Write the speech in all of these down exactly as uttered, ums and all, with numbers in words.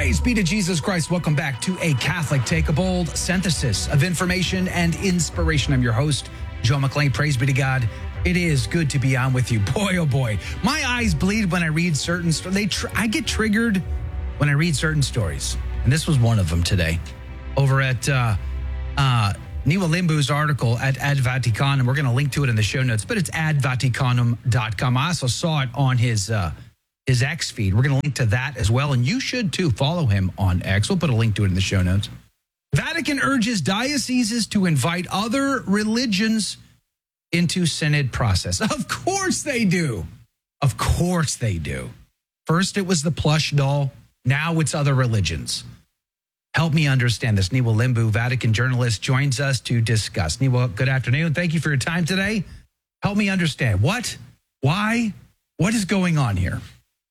Praise be to Jesus Christ. Welcome back to A Catholic Take a Bold, synthesis of information and inspiration. I'm your host, Joe McLean. Praise be to God. It is good to be on with you. Boy, oh boy. My eyes bleed when I read certain stories. They tr- I get triggered when I read certain stories. And this was one of them today. Over at uh, uh, Niwa Limbu's article at Ad Vaticanum. We're going to link to it in the show notes, but it's ad vaticanum dot com. I also saw it on his... Uh, his X feed. We're going to link to that as well, and you should too. Follow him on X. We'll put a link to it in the show notes. Vatican urges dioceses to invite other religions into synod process. Of course they do. Of course they do. First it was the plush doll. Now it's other religions. Help me understand this. Niwa Limbu, Vatican journalist, joins us to discuss. Niwa, good afternoon. Thank you for your time today. Help me understand. What? Why? What is going on here?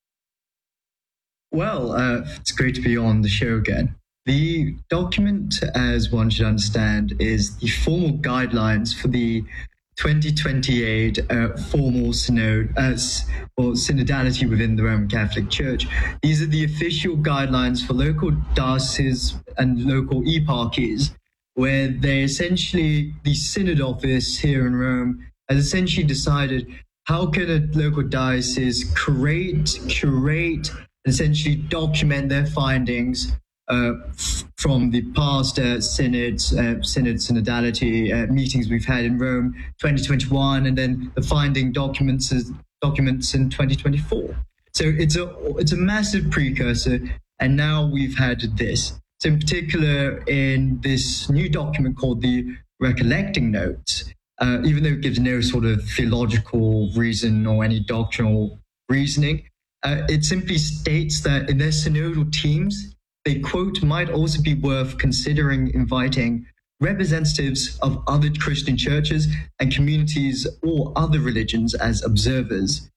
Well, uh, it's great to be on the show again. The document, as one should understand, is the formal guidelines for the twenty twenty-eight uh, formal synod, uh, or synodality within the Roman Catholic Church. These are the official guidelines for local dioceses and local eparchies, where they essentially, the synod office here in Rome has essentially decided how can a local diocese create, curate, essentially document their findings uh, f- from the past uh, synods, uh, synod, synodality uh, meetings we've had in Rome, twenty twenty-one, and then the finding documents documents in twenty twenty-four. So it's a it's a massive precursor, and now we've had this. So in particular, in this new document called the Recollecting Notes, uh, even though it gives no sort of theological reason or any doctrinal reasoning, Uh, it simply states that in their synodal teams, they, quote, might also be worth considering inviting representatives of other Christian churches and communities or other religions as observers,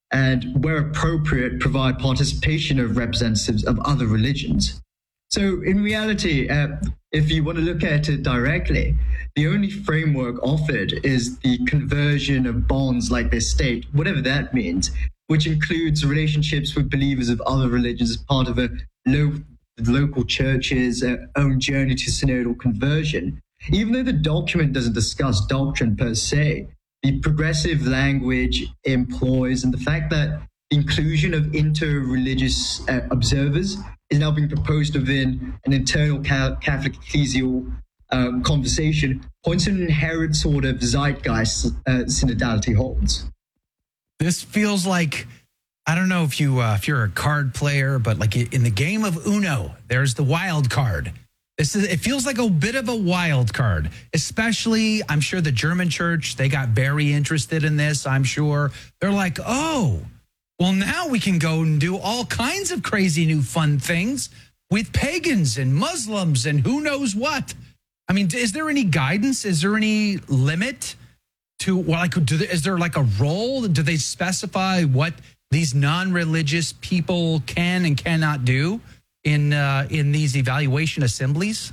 and where appropriate, provide participation of representatives of other religions. So in reality, uh, if you want to look at it directly, the only framework offered is the conversion of bonds like this state, whatever that means, which includes relationships with believers of other religions as part of a lo- local church's uh, own journey to synodal conversion. Even though the document doesn't discuss doctrine per se, the progressive language employs and the fact that the inclusion of inter-religious uh, observers is now being proposed within an internal ca- Catholic ecclesial uh, conversation points to an inherent sort of zeitgeist uh, synodality holds. This feels like, I don't know if you uh, if you're a card player, but like in the game of Uno, there's the wild card. This is it feels like a bit of a wild card, especially I'm sure the German church, they got very interested in this. I'm sure they're like, oh, well, now we can go and do all kinds of crazy new fun things with pagans and Muslims and who knows what. I mean, is there any guidance? Is there any limit? To well, like, do they, is there like a role? Do they specify what these non-religious people can and cannot do in uh, in these evaluation assemblies?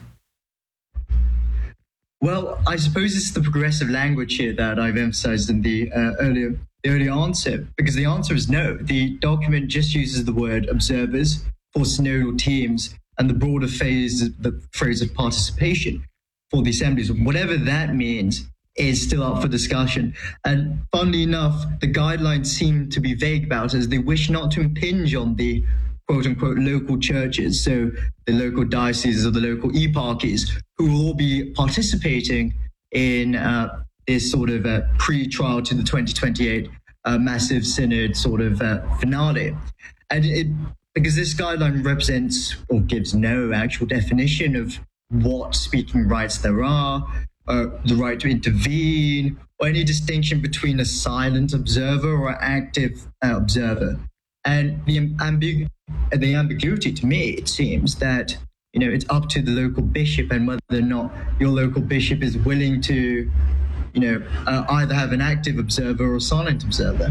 Well, I suppose it's the progressive language here that I've emphasized in the uh, earlier the earlier answer, because the answer is no. The document just uses the word observers for synodal teams and the broader phase, the phrase of participation for the assemblies, whatever that means, is still up for discussion. And funnily enough, the guidelines seem to be vague about it, as they wish not to impinge on the quote-unquote local churches, so the local dioceses or the local eparchies, who will all be participating in uh, this sort of uh, pre-trial to the twenty twenty-eight uh, massive synod sort of uh, finale. And it, because this guideline represents or gives no actual definition of what speaking rights there are, Uh, the right to intervene, or any distinction between a silent observer or active uh, observer. And the, ambigu- the ambiguity to me, it seems that, you know, it's up to the local bishop and whether or not your local bishop is willing to, you know, uh, either have an active observer or a silent observer.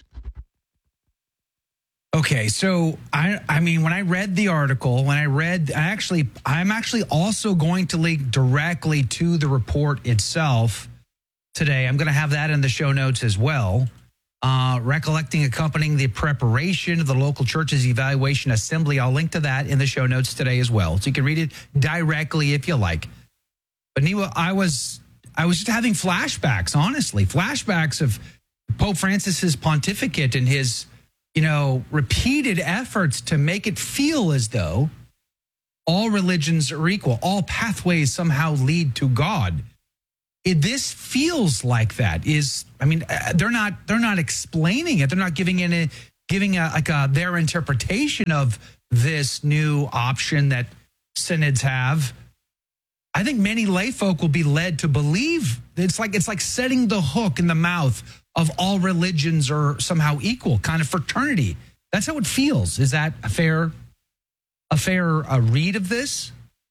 Okay, so I I mean, when I read the article, when I read, I actually, I'm actually also going to link directly to the report itself today. I'm going to have that in the show notes as well. uh, recollecting accompanying the preparation of the local church's evaluation assembly. I'll link to that in the show notes today as well, so you can read it directly if you like. But Niwa, I was I was just having flashbacks, honestly, flashbacks of Pope Francis's pontificate and his, you know, repeated efforts to make it feel as though all religions are equal, all pathways somehow lead to God. It, this feels like that. Is I mean, they're not they're not explaining it. They're not giving any giving a, like a, their interpretation of this new option that synods have. I think many lay folk will be led to believe it's like it's like setting the hook in the mouth of all religions are somehow equal, kind of fraternity. That's how it feels. Is that a fair a fair uh, read of this?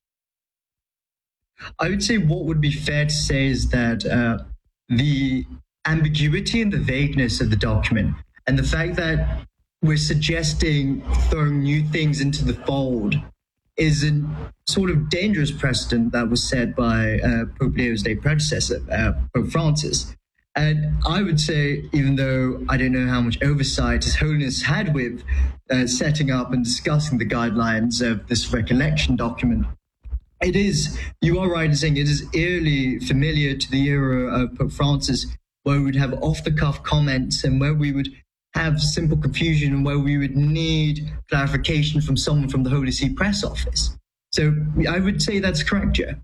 I would say what would be fair to say is that uh, the ambiguity and the vagueness of the document and the fact that we're suggesting throwing new things into the fold is a sort of dangerous precedent that was set by uh, Pope Leo's late predecessor, uh, Pope Francis. And I would say, even though I don't know how much oversight His Holiness had with uh, setting up and discussing the guidelines of this recollection document, it is, you are right in saying it is eerily familiar to the era of Pope Francis, where we would have off-the-cuff comments and where we would have simple confusion and where we would need clarification from someone from the Holy See press office. So I would say that's correct, Joe.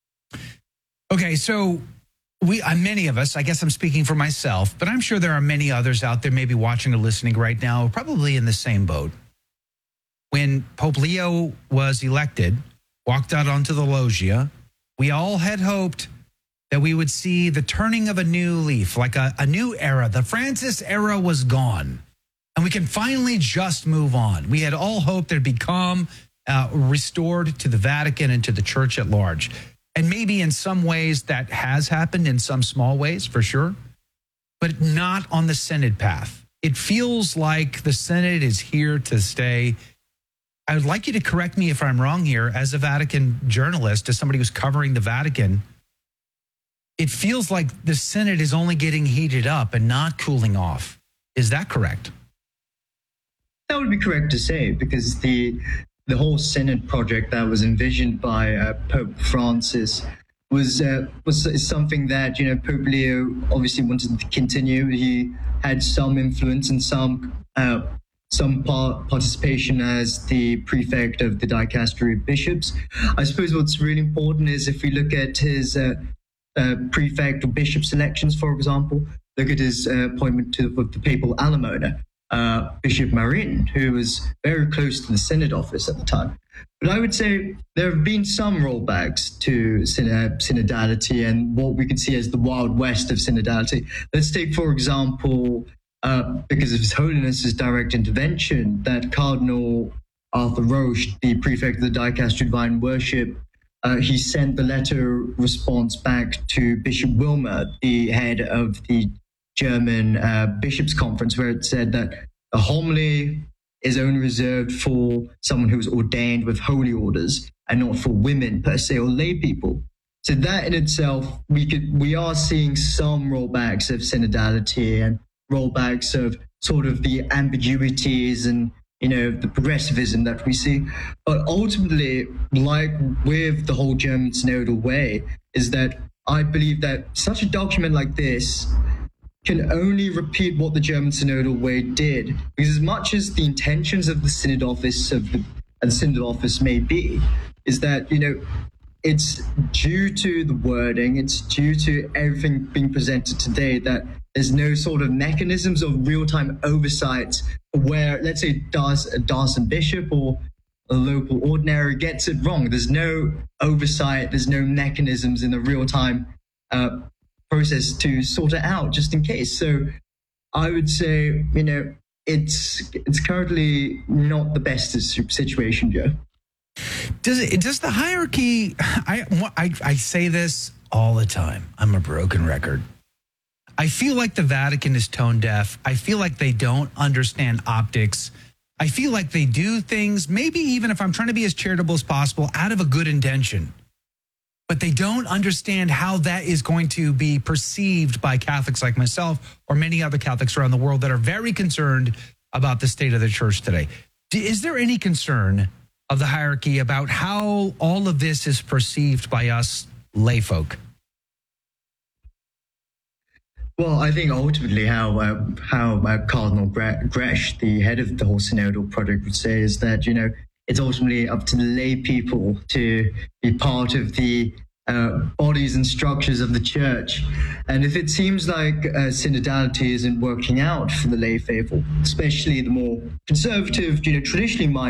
Okay, so we, uh, many of us, I guess I'm speaking for myself, but I'm sure there are many others out there maybe watching or listening right now, probably in the same boat. When Pope Leo was elected, walked out onto the loggia, we all had hoped that we would see the turning of a new leaf, like a, a new era. The Francis era was gone, and we can finally just move on. We had all hoped there'd become uh, restored to the Vatican and to the church at large. And maybe in some ways that has happened, in some small ways, for sure, but not on the Synod path. It feels like the Synod is here to stay. I would like you to correct me if I'm wrong here. As a Vatican journalist, as somebody who's covering the Vatican, it feels like the Synod is only getting heated up and not cooling off. Is that correct? That would be correct to say, because the the whole Synod project that was envisioned by uh, Pope Francis was uh, was something that, you know, Pope Leo obviously wanted to continue. He had some influence and some uh, some part participation as the prefect of the dicastery of bishops. I suppose what's really important is if we look at his uh, uh, prefect or bishop selections, for example, look at his uh, appointment to the, the papal alamona, uh, Bishop Marin, who was very close to the Synod office at the time. But I would say there have been some rollbacks to synod synodality and what we could see as the Wild West of synodality. Let's take, for example, uh, because of His Holiness's direct intervention, that Cardinal Arthur Roche, the prefect of the Dicastery of Divine Worship, uh, he sent the letter response back to Bishop Wilmer, the head of the German uh, Bishops' Conference, where it said that a homily is only reserved for someone who is ordained with holy orders and not for women per se or lay people. So that in itself, we could we are seeing some rollbacks of synodality and rollbacks of sort of the ambiguities and, you know, the progressivism that we see. But ultimately, like with the whole German synodal way, is that I believe that such a document like this can only repeat what the German synodal way did, because as much as the intentions of the synod office of the, and synod office may be, is that, you know, it's due to the wording, it's due to everything being presented today that there's no sort of mechanisms of real-time oversight where, let's say, does a Dawson bishop or a local ordinary gets it wrong. There's no oversight, there's no mechanisms in the real-time uh, process to sort it out just in case. So I would say, you know, it's it's currently not the best situation, Joe. Does it, does the hierarchy, I, I, I say this all the time. I'm a broken record. I feel like the Vatican is tone deaf. I feel like they don't understand optics. I feel like they do things, maybe even if I'm trying to be as charitable as possible, out of a good intention. but they don't understand how that is going to be perceived by Catholics like myself or many other Catholics around the world that are very concerned about the state of the church today. Is there any concern of the hierarchy about how all of this is perceived by us lay folk? Well, I think ultimately how uh, how uh, Cardinal Grech, the head of the whole synodal project, would say is that, you know, it's ultimately up to the lay people to be part of the uh, bodies and structures of the church. And if it seems like uh, synodality isn't working out for the lay faithful, especially the more conservative, you know, traditionally minded